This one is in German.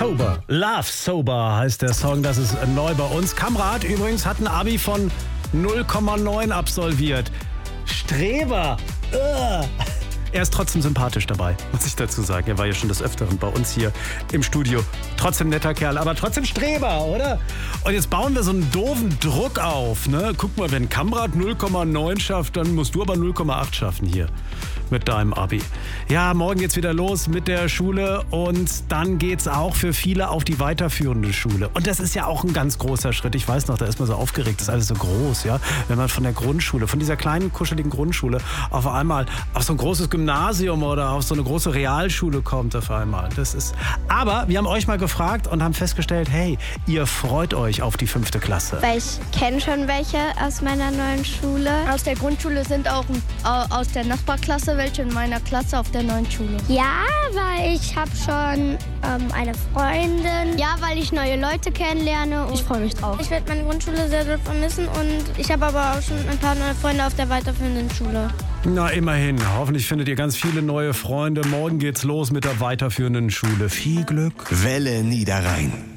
Sober. Love Sober heißt der Song, das ist neu bei uns. Kamrat übrigens hat ein Abi von 0,9 absolviert. Streber. Er ist trotzdem sympathisch dabei, muss ich dazu sagen. Er war ja schon des Öfteren bei uns hier im Studio. Trotzdem netter Kerl, aber trotzdem Streber, oder? Und jetzt bauen wir so einen doofen Druck auf. Ne? Guck mal, wenn Kamrat 0,9 schafft, dann musst du aber 0,8 schaffen hier mit deinem Abi. Ja, morgen geht's wieder los mit der Schule und dann geht's auch für viele auf die weiterführende Schule. Und das ist ja auch ein ganz großer Schritt. Ich weiß noch, da ist man so aufgeregt, das ist alles so groß, ja. Wenn man von der Grundschule, von dieser kleinen, kuscheligen Grundschule auf einmal auf so ein großes Gymnasium oder auf so eine große Realschule kommt auf einmal. Das ist. Aber wir haben euch mal gefragt und haben festgestellt, hey, ihr freut euch auf die 5. Klasse. Weil ich kenne schon welche aus meiner neuen Schule. Aus der Grundschule sind auch aus der Nachbarklasse welche in meiner Klasse auf der neuen Schule. Ja, weil ich habe schon eine Freundin. Ja, weil ich neue Leute kennenlerne. Und Ich freue mich drauf. ich werde meine Grundschule sehr doll vermissen und ich habe aber auch schon ein paar neue Freunde auf der weiterführenden Schule. Na, immerhin. Hoffentlich findet ihr ganz viele neue Freunde. Morgen geht's los mit der weiterführenden Schule. Viel Glück. Welle Niederrhein.